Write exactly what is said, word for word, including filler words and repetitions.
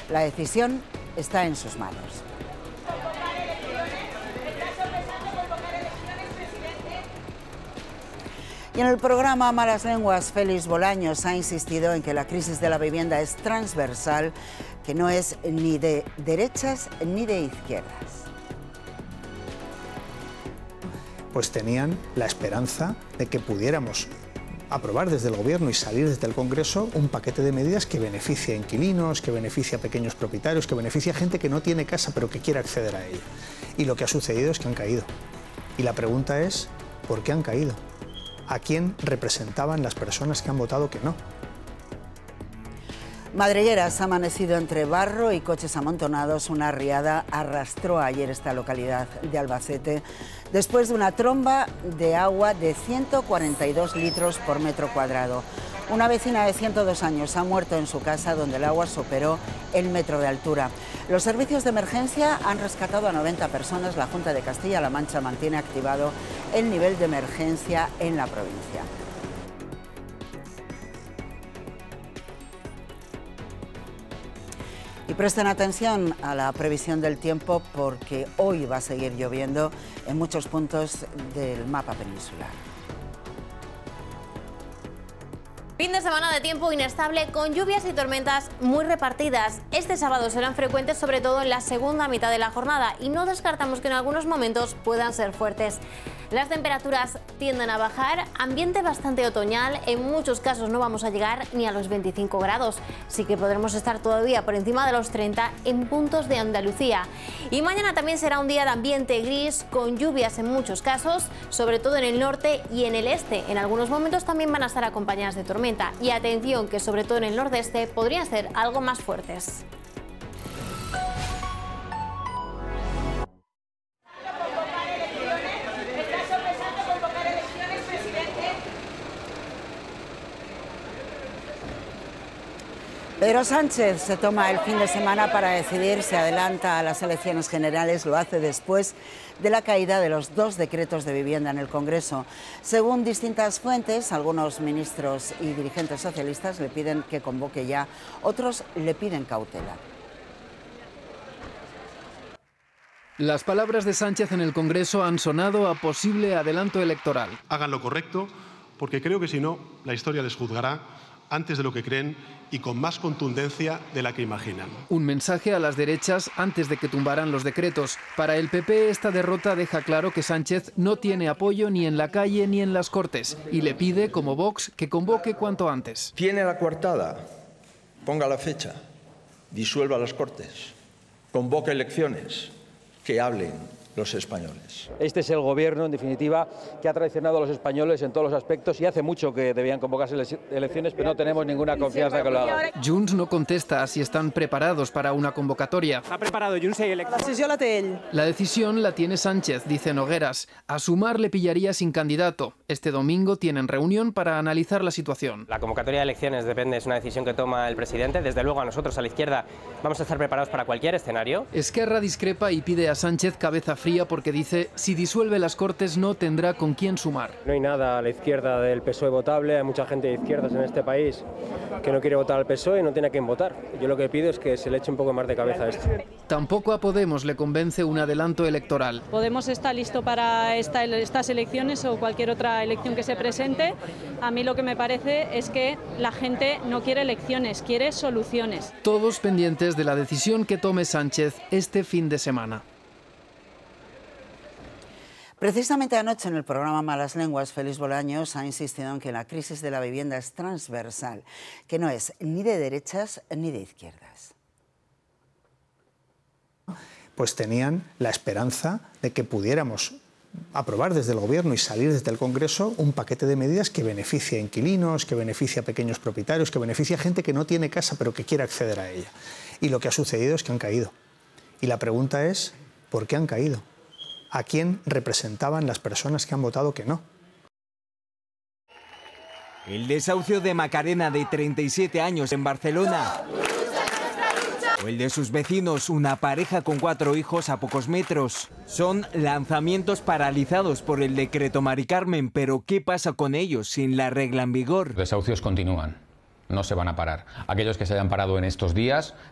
La decisión está en sus manos. Y en el programa Malas Lenguas, Félix Bolaños ha insistido en que la crisis de la vivienda es transversal, que no es ni de derechas ni de izquierdas. Pues tenían la esperanza de que pudiéramos aprobar desde el Gobierno y salir desde el Congreso un paquete de medidas que beneficie a inquilinos, que beneficie a pequeños propietarios, que beneficie a gente que no tiene casa pero que quiere acceder a ella. Y lo que ha sucedido es que han caído. Y la pregunta es, ¿por qué han caído? ¿A quién representaban las personas que han votado que no? Madrigueras ha amanecido entre barro y coches amontonados. Una riada arrastró ayer esta localidad de Albacete después de una tromba de agua de ciento cuarenta y dos litros por metro cuadrado. Una vecina de ciento dos años ha muerto en su casa, donde el agua superó el metro de altura. Los servicios de emergencia han rescatado a noventa personas. La Junta de Castilla-La Mancha mantiene activado el nivel de emergencia en la provincia. Y presten atención a la previsión del tiempo, porque hoy va a seguir lloviendo en muchos puntos del mapa peninsular. Fin de semana de tiempo inestable con lluvias y tormentas muy repartidas. Este sábado serán frecuentes, sobre todo en la segunda mitad de la jornada, y no descartamos que en algunos momentos puedan ser fuertes. Las temperaturas tienden a bajar, ambiente bastante otoñal, en muchos casos no vamos a llegar ni a los veinticinco grados, sí que podremos estar todavía por encima de los treinta en puntos de Andalucía. Y mañana también será un día de ambiente gris, con lluvias en muchos casos, sobre todo en el norte y en el este. En algunos momentos también van a estar acompañadas de tormenta, y atención que sobre todo en el nordeste podrían ser algo más fuertes. Pedro Sánchez se toma el fin de semana para decidir si adelanta a las elecciones generales. Lo hace después de la caída de los dos decretos de vivienda en el Congreso. Según distintas fuentes, algunos ministros y dirigentes socialistas le piden que convoque ya, otros le piden cautela. Las palabras de Sánchez en el Congreso han sonado a posible adelanto electoral. Hagan lo correcto, porque creo que si no, la historia les juzgará antes de lo que creen y con más contundencia de la que imaginan. Un mensaje a las derechas antes de que tumbaran los decretos. Para el P P, esta derrota deja claro que Sánchez no tiene apoyo ni en la calle ni en las Cortes, y le pide, como Vox, que convoque cuanto antes. Tiene la coartada, ponga la fecha, disuelva las Cortes, convoque elecciones, que hablen los españoles. Este es el gobierno, en definitiva, que ha traicionado a los españoles en todos los aspectos, y hace mucho que debían convocarse elecciones, pero no tenemos ninguna confianza que lo hagan. Junts no contesta si están preparados para una convocatoria. Está preparado Junts y elecciones. La decisión la té ell. La decisión la tiene Sánchez, dice Nogueras. A Sumar le pillaría sin candidato. Este domingo tienen reunión para analizar la situación. La convocatoria de elecciones depende, es una decisión que toma el presidente. Desde luego a nosotros, a la izquierda, vamos a estar preparados para cualquier escenario. Esquerra discrepa y pide a Sánchez cabeza fría, porque dice, si disuelve las Cortes no tendrá con quién sumar. No hay nada a la izquierda del P S O E votable. Hay mucha gente de izquierdas en este país que no quiere votar al P S O E y no tiene a quién votar. Yo lo que pido es que se le eche un poco más de cabeza a esto. Tampoco a Podemos le convence un adelanto electoral. Podemos está listo para esta, estas elecciones o cualquier otra elección que se presente. A mí lo que me parece es que la gente no quiere elecciones, quiere soluciones. Todos pendientes de la decisión que tome Sánchez este fin de semana. Precisamente anoche en el programa Malas Lenguas, Félix Bolaños ha insistido en que la crisis de la vivienda es transversal, que no es ni de derechas ni de izquierdas. Pues tenían la esperanza de que pudiéramos aprobar desde el Gobierno y salir desde el Congreso un paquete de medidas que beneficie a inquilinos, que beneficie a pequeños propietarios, que beneficie a gente que no tiene casa pero que quiere acceder a ella. Y lo que ha sucedido es que han caído. Y la pregunta es, ¿por qué han caído? ¿A quién representaban las personas que han votado que no? El desahucio de Macarena, de treinta y siete años, en Barcelona. O el de sus vecinos, una pareja con cuatro hijos a pocos metros. Son lanzamientos paralizados por el decreto Mari Carmen, pero ¿qué pasa con ellos sin la regla en vigor? Los desahucios continúan. No se van a parar. Aquellos que se hayan parado en estos días